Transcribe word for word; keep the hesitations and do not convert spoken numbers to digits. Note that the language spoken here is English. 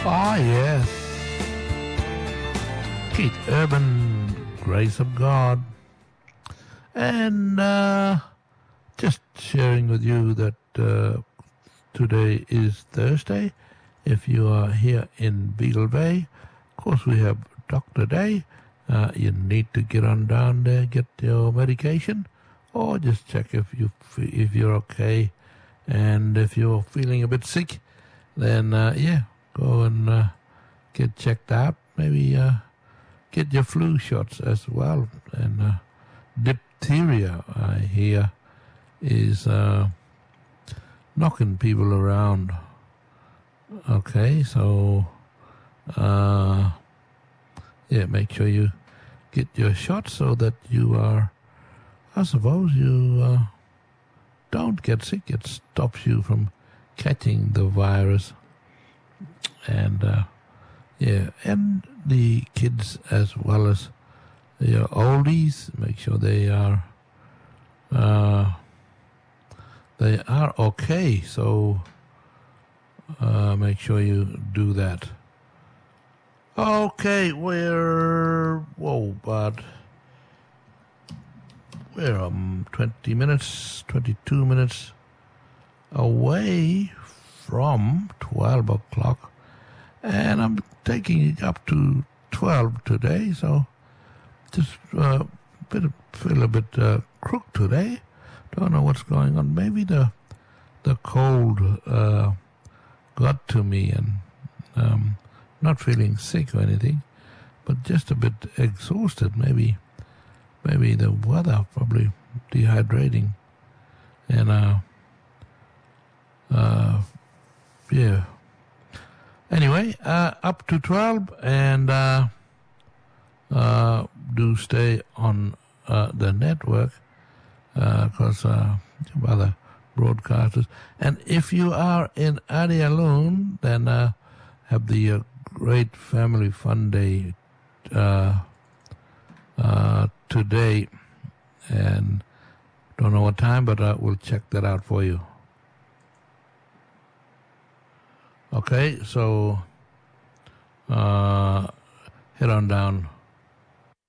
Ah, yes. Keith Urban, Grace of God. And uh, just sharing with you that uh, today is Thursday. If you are here in Beagle Bay, of course we have Doctor Day. Uh, you need to get on down there, get your medication, or just check if you if you're okay. And if you're feeling a bit sick, then uh, yeah, go and uh, get checked out. Maybe uh, get your flu shots as well. And uh, diphtheria, I hear, is uh, knocking people around. Okay, so uh, yeah, make sure you get your shot so that you are, I suppose you uh, don't get sick. It stops you from catching the virus. And uh, yeah, and the kids as well as the oldies, make sure they are uh, they are okay. So uh, make sure you do that. Okay, we're whoa, but we're um twenty minutes, twenty-two minutes away from twelve o'clock, and I'm taking it up to twelve today. So just uh, bit of, feel a bit uh, crook today. Don't know what's going on. Maybe the the cold uh, got to me, and um, not feeling sick or anything, but just a bit exhausted. Maybe maybe the weather, probably dehydrating, and uh, uh, yeah. Anyway, uh, up to twelve, and uh, uh, do stay on uh, the network, because uh, uh, other broadcasters. And if you are in Adialone, then uh, have the uh, great Family Fun Day uh, uh, today. And don't know what time, but uh, we'll check that out for you. Okay, so uh, head on down